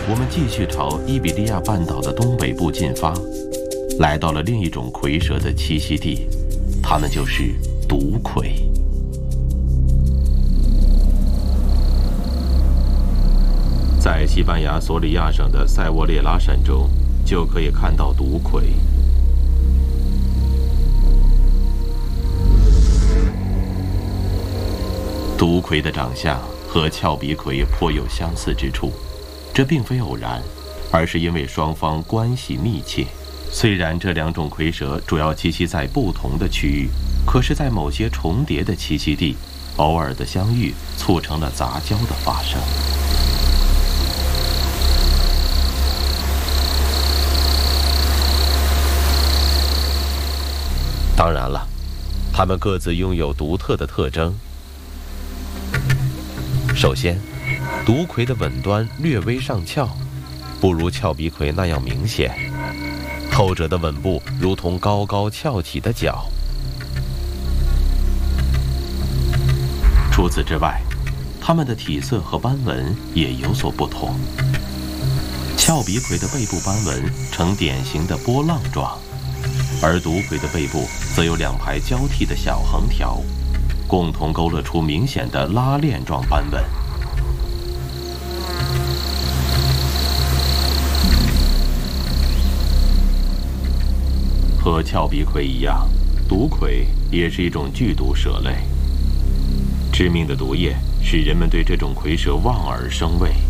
我们继续朝伊比利亚半岛的东北部进发，来到了另一种蝰蛇的栖息地，它们就是毒蝰。在西班牙索里亚省的塞沃列拉山中，就可以看到毒蝰。毒蝰的长相和峭壁蝰颇有相似之处，这并非偶然，而是因为双方关系密切。虽然这两种蝰蛇主要栖息在不同的区域，可是在某些重叠的栖息地，偶尔的相遇促成了杂交的发生。当然了，它们各自拥有独特的特征。首先，毒蝰的吻端略微上翘，不如峭壁蝰那样明显，后者的吻部如同高高翘起的角。除此之外，它们的体色和斑纹也有所不同。峭壁蝰的背部斑纹呈典型的波浪状，而毒蝰的背部则有两排交替的小横条，共同勾勒出明显的拉链状斑纹。和峭壁蝰一样，毒蝰也是一种剧毒蛇类。致命的毒液使人们对这种蝰蛇望而生畏。